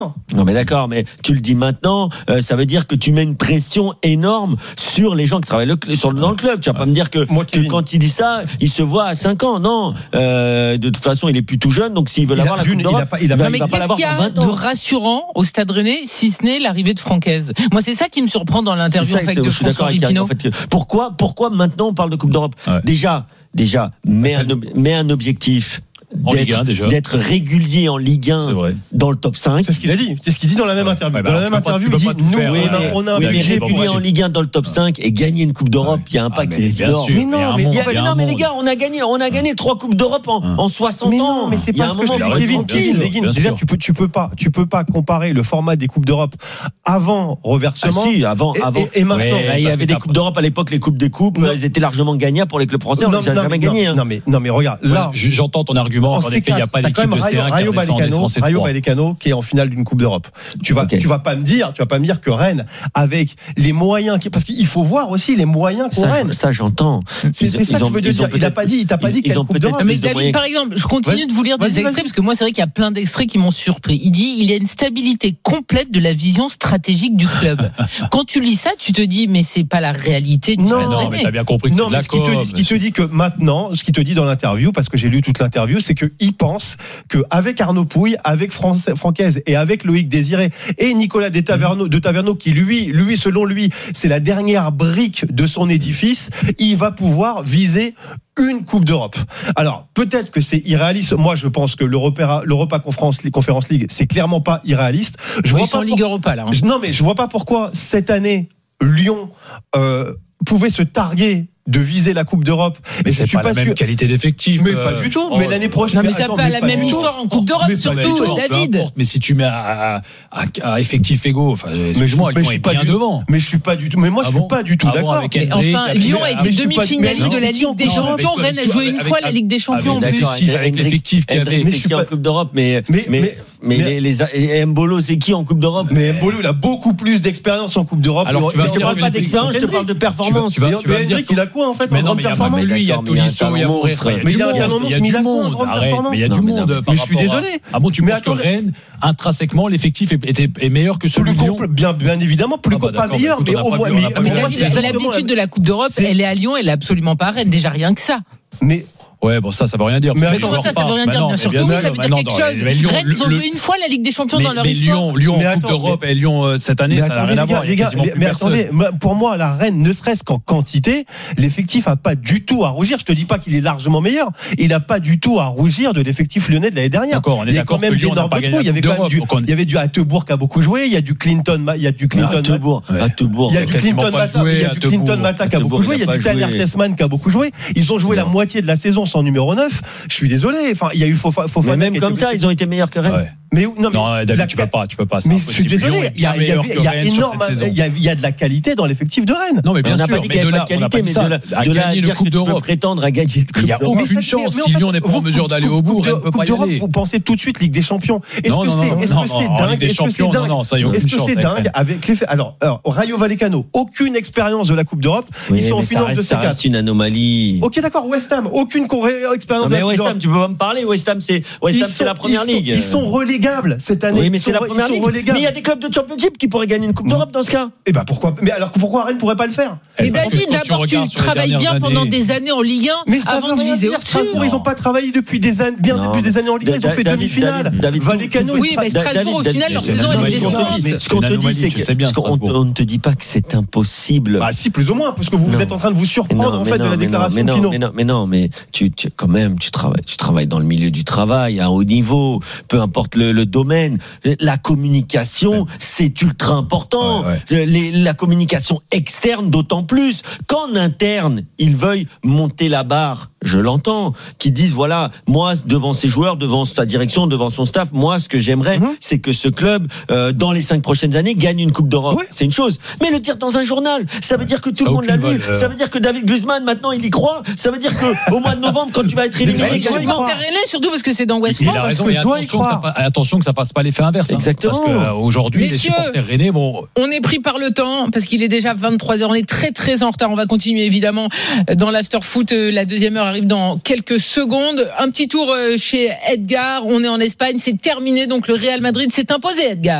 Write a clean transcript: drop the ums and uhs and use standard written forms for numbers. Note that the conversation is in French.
Non mais d'accord, mais tu le dis maintenant, ça veue dire que tu mets une pression énorme sur les gens qui travaillent dans le club. Tu vas pas me dire que quand il dit ça, il se voit à 5 ans. Non, de toute façon, il est plus tout jeune, donc s'il veut l'avoir la Coupe d'Europe, il va mais pas qu'est-ce l'avoir qu'il y pour a 20 ans. de rassurant au Stade Rennais, si ce n'est l'arrivée de Francaise? Moi, c'est ça qui me surprend dans l'interview de François Pinault. En fait, pourquoi maintenant on parle de Coupe d'Europe? Déjà, mets un objectif. D'être régulier en Ligue 1 dans le top 5. C'est ce qu'il a dit. C'est ce qu'il dit dans la même interview. Dans la même interview, il dit on a un budget régulier en Ligue 1 dans le top 5 et gagner une Coupe d'Europe, il y a un impact énorme. Mais les gars, on a gagné 3 Coupes d'Europe en 60 ans. Mais c'est pas ce que je dis, Kevin. Déjà, tu peux pas comparer le format des Coupes d'Europe avant reversement. Ah si, avant. Et maintenant. Il y avait des Coupes d'Europe à l'époque, les Coupes des Coupes, elles étaient largement gagnables pour les clubs français, on n'a jamais gagné. Non mais regarde, là, j'entends ton argument. En effet, il n'y a pas d'équipe de C1 Rayo Vallecano qui est en finale d'une Coupe d'Europe. Tu vas pas me dire que Rennes, avec les moyens, parce qu'il faut voir aussi les moyens qu'ont Rennes. Ça, j'entends. C'est ça que je veux dire. Il t'a pas dit qu'elle Coupe d'Europe. Mais David, par exemple, je continue de vous lire des extraits parce que moi, c'est vrai qu'il y a plein d'extraits qui m'ont surpris. Il dit, il y a une stabilité complète de la vision stratégique du club. Quand tu lis ça, tu te dis, mais c'est pas la réalité du Stade Rennais. Non, mais t'as bien compris que c'est de la com. Ce qui te dit que maintenant, ce qu'il te dit dans l'interview, parce que j'ai lu toute l'interview, c'est qu'il pense qu'avec Arnaud Pouille, avec Francaise et avec Loïc Désiré et Nicolas de Taverneau qui lui selon lui c'est la dernière brique de son édifice, il va pouvoir viser une Coupe d'Europe. Alors peut-être que c'est irréaliste. Moi je pense que l'Europa Conference League c'est clairement pas irréaliste. Ils sont en Ligue Europa là. Non mais je vois pas pourquoi cette année Lyon pouvait se targuer de viser la Coupe d'Europe. Mais c'est pas la même qualité d'effectif. Mais pas du tout. Mais l'année prochaine. Non, mais ça n'a pas la même histoire en Coupe d'Europe, surtout, David. Mais si tu mets à effectif égaux, excuse-moi, Lyon est bien devant. Mais je suis pas du tout. Mais moi, je suis pas du tout d'accord. Enfin, Lyon a été demi-finaliste de la Ligue des Champions. Rennes a joué une fois la Ligue des Champions en plus. Avec l'effectif qu'il y avait. C'est qui en Coupe d'Europe? Mais Mbolo, c'est qui en Coupe d'Europe? Mais Mbolo, il a beaucoup plus d'expérience en Coupe d'Europe. Alors, je te parle pas d'expérience, je te parle de performance. Mais Hendrick, il a quoi en fait? Mais non, mais lui, il y a Tolisso, il y a Mouré. Mais il y a un talent monstre, mais il a quoi en grande performance? Mais il y a du monde. Mais je suis désolé. Ah bon, tu penses que Rennes, intrinsèquement, l'effectif est meilleur que celui de Lyon? Bien évidemment, pas meilleur, mais au moins. L'habitude de la Coupe d'Europe, elle est à Lyon, elle est absolument pas à Rennes. Déjà rien que ça. Mais ouais, bon, ça veut rien dire. Mais comment ça veut rien dire? Bien sûr que oui, ça veut dire quelque chose. Rennes, ils ont joué une fois la Ligue des Champions dans leur histoire. Lyon en Coupe d'Europe et Lyon cette année, ça n'a rien à voir. Mais attendez, pour moi, la Rennes, ne serait-ce qu'en quantité, l'effectif a pas du tout à rougir. Je te dis pas qu'il est largement meilleur. Il a pas du tout à rougir de l'effectif lyonnais de l'année dernière. D'accord, on est d'accord que Lyon n'a pas gagné la Coupe d'Europe. Il y avait du Attebourg qui a beaucoup joué. Il y a du Clinton. Il y a du Clinton Mata qui a beaucoup joué. Il y a du Tanner Tessman qui a beaucoup joué. Ils ont joué la moitié de la saison sans numéro 9. Je suis désolé. Enfin, il y a eu Fofana. Mais même comme ça, ils ont été meilleurs que Rennes. Mais non, David, tu peux pas. Mais je suis désolé. Il y a de la qualité dans l'effectif de Rennes. Non, mais bien sûr. On n'a pas dit qu'il n'y avait pas de qualité, mais de là à dire que tu peux prétendre à gagner de Coupe d'Europe. Il n'y a aucune chance. Si Lyon n'est pas en mesure d'aller au bout, Rennes ne peut pas y aller. Vous pensez tout de suite Ligue des Champions. Est-ce que c'est dingue? Est-ce que c'est dingue avec l'effet? Alors, Rayo Vallecano, aucune expérience de la Coupe d'Europe. Ils sont en finale de C4. Ça reste une anomalie. Ok, d'accord. West Ham, aucune expérience de la Coupe d'Europe. West Ham, tu peux pas me parler. West Ham, c'est la première ligue. Ils sont relégables cette année. Oui, mais c'est la première ligue. Mais il y a des clubs de Championship qui pourraient gagner une Coupe d'Europe dans ce cas. Et ben pourquoi? Mais alors pourquoi Rennes pourrait pas le faire? Mais David, d'abord tu travailles bien pendant des années en Ligue 1 avant de viser au-dessus. Ils ont pas travaillé depuis des années en Ligue 1. Ils ont fait demi-finale. Vallecano. Oui, mais Strasbourg au final leur saison elle est décevante. Ce qu'on te dit, c'est qu'on ne te dit pas que c'est impossible. Bah si, plus ou moins, parce que vous êtes en train de vous surprendre en fait de la déclaration de Pinot. Mais non, tu quand même, tu travailles dans le milieu du travail à haut niveau, peu importe le domaine. La communication, c'est ultra important. La communication externe, d'autant plus. Qu'en interne, ils veuillent monter la barre, je l'entends, qui disent voilà, moi, devant ses joueurs, devant sa direction, devant son staff, moi, ce que j'aimerais, c'est que ce club, dans les 5 prochaines années, gagne une Coupe d'Europe. Ouais. C'est une chose. Mais le dire dans un journal, ça veut dire que tout le monde l'a lu. Ça veut dire que David Griezmann, maintenant, il y croit. Ça veut dire qu'au mois de novembre, novembre quand tu vas être éliminé. Surtout parce que c'est dans West France. Il a raison, attention que ça passe pas l'effet inverse. Exactement. Parce qu'aujourd'hui, les supporters rennais vont. On est pris par le temps parce qu'il est déjà 23h. On est très très en retard. On va continuer évidemment dans l'after-foot. La deuxième heure arrive dans quelques secondes. Un petit tour chez Edgar. On est en Espagne. C'est terminé. Donc le Real Madrid s'est imposé, Edgar.